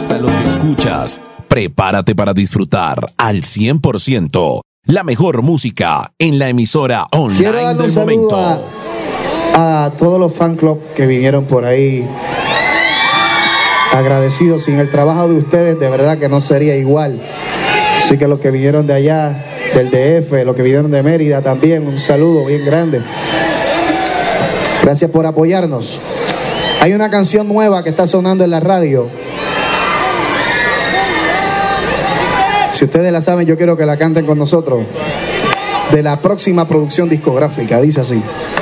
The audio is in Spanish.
gusta lo que escuchas, prepárate para disfrutar al 100% la mejor música en la emisora online del momento. A todos los fan club que vinieron por ahí, agradecidos. Sin el trabajo de ustedes, de verdad que no sería igual. Así que los que vinieron de allá, del DF, los que vinieron de Mérida también, un saludo bien grande. Gracias por apoyarnos. Hay una canción nueva que está sonando en la radio. Si ustedes la saben, yo quiero que la canten con nosotros. De la próxima producción discográfica, dice así.